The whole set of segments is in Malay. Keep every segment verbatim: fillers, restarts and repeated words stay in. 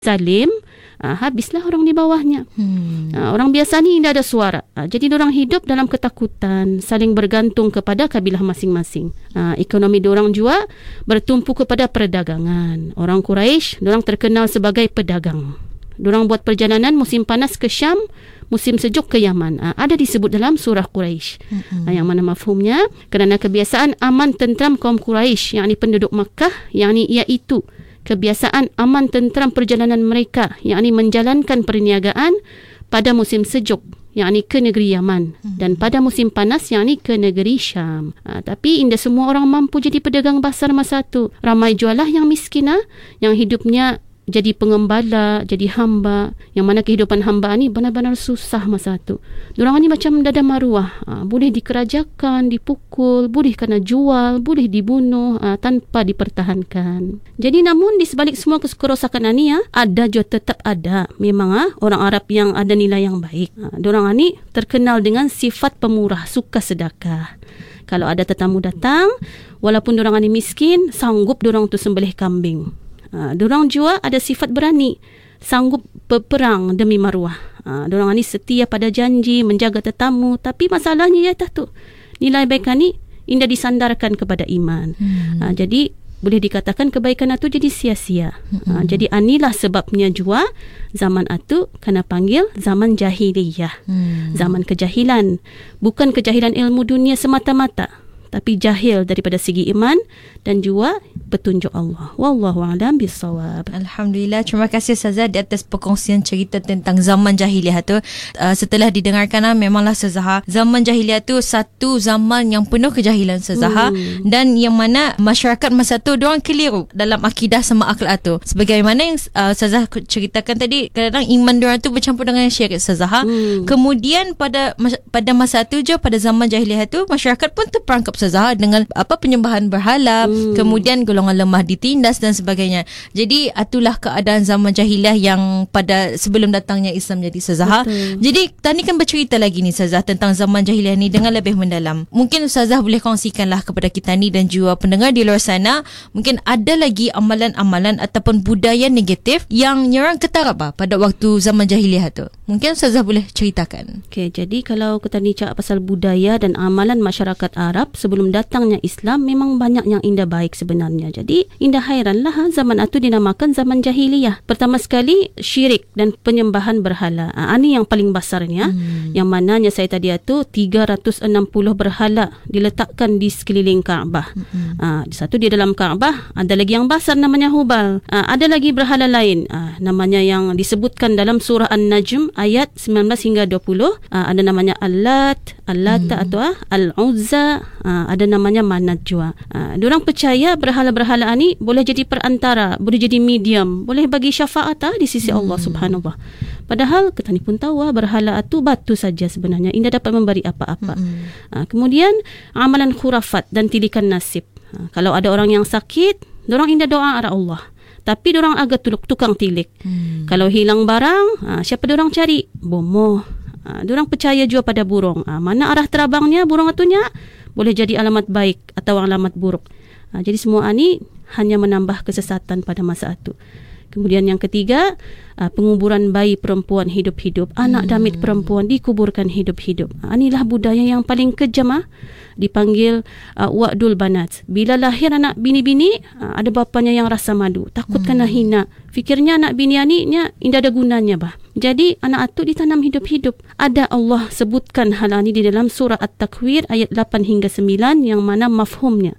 zalim, uh, habislah orang di bawahnya. Hmm. Uh, orang biasa ni tidak ada suara. Uh, jadi diorang hidup dalam ketakutan, saling bergantung kepada kabilah masing-masing. Uh, ekonomi diorang juga bertumpu kepada perdagangan. Orang Quraisy, diorang terkenal sebagai pedagang. Diorang buat perjalanan musim panas ke Syam, musim sejuk ke Yaman. Uh, ada disebut dalam surah Quraisy. Hmm. Uh, yang mana mafhumnya, kerana kebiasaan aman tentram kaum Quraisy, yakni penduduk Makkah, yakni iaitu kebiasaan aman tentram perjalanan mereka, yakni menjalankan perniagaan pada musim sejuk, yakni ke negeri Yaman, dan pada musim panas, yakni ke negeri Syam. Ha, tapi tidak semua orang mampu jadi pedagang pasar masa tu. Ramai jualah yang miskin, ha, yang hidupnya jadi pengembala, jadi hamba, yang mana kehidupan hamba ni benar-benar susah masa tu. Diorang ni macam dada maruah, ha, boleh dikerajakan, dipukul, boleh kena jual, boleh dibunuh, ha, tanpa dipertahankan. Jadi namun di sebalik semua kerosakan ni, ha, ada juga tetap ada memang, ha, orang Arab yang ada nilai yang baik. Ha, diorang ni terkenal dengan sifat pemurah, suka sedekah. Kalau ada tetamu datang, walaupun diorang ni miskin, sanggup diorang tu sembelih kambing. Uh, diorang juga ada sifat berani, sanggup berperang demi maruah. Uh, diorang ni setia pada janji, menjaga tetamu. Tapi masalahnya ialah tu, nilai kebaikan ni indah disandarkan kepada iman. hmm. uh, Jadi boleh dikatakan kebaikan itu jadi sia-sia. hmm. uh, Jadi inilah sebabnya juga zaman itu kena panggil zaman jahiliyah. hmm. Zaman kejahilan. Bukan kejahilan ilmu dunia semata-mata, tapi jahil daripada segi iman dan juga petunjuk Allah. Wallahu a'lam bissawab. Alhamdulillah, terima kasih Ustazah di atas perkongsian cerita tentang zaman jahiliah tu. Uh, setelah didengarkan, uh, memanglah Ustazah, zaman jahiliah tu satu zaman yang penuh kejahilan Ustazah, hmm. dan yang mana masyarakat masa tu diorang keliru dalam akidah sama akhlak tu. Sebagaimana yang uh, Ustazah ceritakan tadi, kadang-kadang iman diorang tu bercampur dengan syirik Ustazah. Hmm. Kemudian pada pada masa tu je, pada zaman jahiliah tu, masyarakat pun terperangkap Ustazah dengan apa penyembahan berhala, hmm. kemudian golongan lemah ditindas dan sebagainya. Jadi itulah keadaan zaman jahiliah yang pada sebelum datangnya Islam jadi Ustazah. Jadi tadi kan bercerita lagi ni Ustazah tentang zaman jahiliah ni dengan lebih mendalam. Mungkin Ustazah boleh kongsikanlah kepada kita ni dan juga pendengar di luar sana, mungkin ada lagi amalan-amalan ataupun budaya negatif yang nyerang ketarap bah, pada waktu zaman jahiliah tu. Mungkin Ustazah boleh ceritakan. Okey, jadi kalau kita ni cakap pasal budaya dan amalan masyarakat Arab sebelum datangnya Islam, memang banyak yang indah baik sebenarnya. Jadi indah hairanlah, ha, zaman itu dinamakan zaman jahiliyah. Pertama sekali syirik dan penyembahan berhala. Ha, ini yang paling besarnya. Hmm. Yang mananya saya tadi itu tiga ratus enam puluh berhala diletakkan di sekeliling Kaabah. Hmm. Ha, satu di dalam Kaabah, ada lagi yang besar namanya Hubal. Ha, ada lagi berhala lain, ha, namanya yang disebutkan dalam surah An-Najm ayat sembilan belas hingga dua puluh. Ha, ada namanya Al-Lat, Al-Lata hmm. atau ha, Al-Uzza. Ha, ada namanya Manat juga. Ha, diorang percaya berhala-berhala ni boleh jadi perantara, boleh jadi medium, boleh bagi syafaat ha, di sisi hmm. Allah Subhanahu. Padahal kita ni pun tahu ha, berhala itu batu saja sebenarnya, tidak dapat memberi apa-apa. Hmm. Ha, kemudian amalan khurafat dan tilikan nasib. Ha, kalau ada orang yang sakit, diorang indah doa arah Allah, tapi diorang agak tuluk tukang tilik. Hmm. Kalau hilang barang, ha, siapa diorang cari? Bomoh. Ha, diorang percaya juga pada burung. Ha, mana arah terabangnya burung itunya, boleh jadi alamat baik atau alamat buruk. Ha, jadi semua ini hanya menambah kesesatan pada masa itu. Kemudian yang ketiga, uh, penguburan bayi perempuan hidup-hidup. Anak hmm. damit perempuan dikuburkan hidup-hidup. Uh, inilah budaya yang paling kejam. Uh, dipanggil uh, wa'dul banat. Bila lahir anak bini-bini, uh, ada bapanya yang rasa madu. Takut hmm. kena hina. Fikirnya anak bini ni tidak ada gunanya. Bah. Jadi anak itu ditanam hidup-hidup. Ada Allah sebutkan hal ini di dalam surah At-Takwir ayat lapan hingga sembilan yang mana mafhumnya.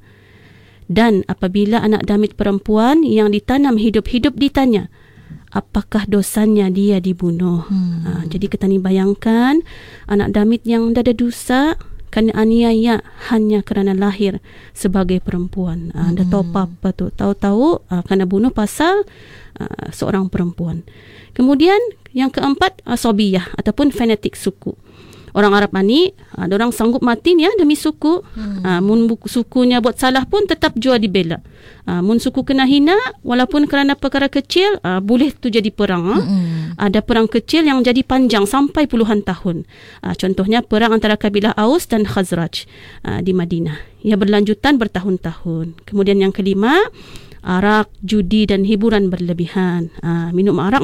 Dan apabila anak damit perempuan yang ditanam hidup-hidup ditanya, apakah dosanya dia dibunuh? Hmm. Ha, jadi kita ni bayangkan anak damit yang tidak ada dosa kena aniaya hanya kerana lahir sebagai perempuan. Ha, anda tahu apa tu? Tahu-tahu ha, kena bunuh pasal ha, seorang perempuan. Kemudian yang keempat, asobiyah ataupun fanatik suku. Orang Arab ni, ada orang sanggup mati ya demi suku. Hmm. Ha, mun sukunya buat salah pun tetap jua dibela. Ha, mun suku kena hina, walaupun kerana perkara kecil, ha, boleh tu jadi perang. Ha. Hmm. Ada perang kecil yang jadi panjang sampai puluhan tahun. Ha, contohnya perang antara kabilah Aus dan Khazraj ha, di Madinah. Ia berlanjutan bertahun-tahun. Kemudian yang kelima, arak, judi dan hiburan berlebihan. Ha, minum arak